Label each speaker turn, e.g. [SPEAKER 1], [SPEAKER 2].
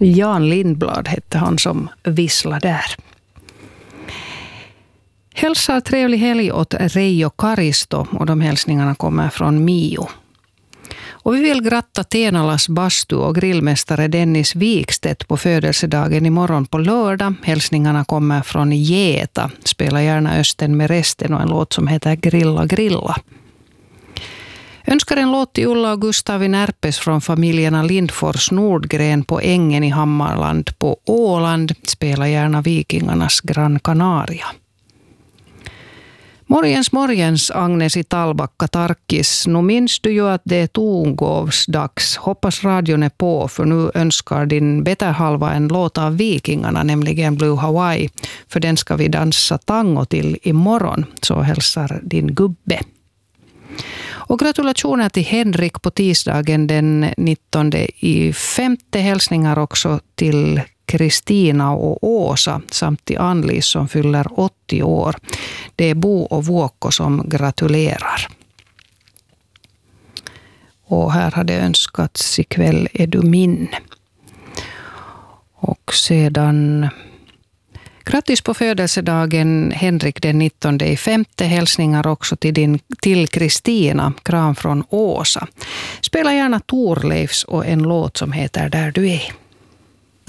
[SPEAKER 1] Jan Lindblad hette han som vissla där. Hälsar trevlig helg åt Reijo Karisto och de hälsningarna kommer från Mio. Och vi vill gratta Tenalas bastu och grillmästare Dennis Wikstedt på födelsedagen imorgon på lördag. Hälsningarna kommer från Geta. Spela gärna Östen med resten och en låt som heter Grilla Grilla. Önskar en låt till Ulla och Gustav i Närpes från familjerna Lindfors Nordgren på Ängen i Hammarland på Åland. Spela gärna Vikingarnas Gran Canaria. Morgens Agnes i Tallbacka Tarkis. Nu minns du ju att det är tongovsdags. Hoppas radion är på för nu önskar din betterhalva en låt av Vikingarna, nämligen Blue Hawaii. För den ska vi dansa tango till imorgon, så hälsar din gubbe. Och gratulationer till Henrik på tisdagen den 19/5. Hälsningar också till Kristina och Åsa samt till Anlis som fyller 80 år. Det är Bo och Vuokko som gratulerar. Och här hade önskats ikväll är du min. Och sedan grattis på födelsedagen Henrik den 19/5. Hälsningar också till Kristina. Kram från Åsa. Spela gärna Torleifs och en låt som heter Där du är.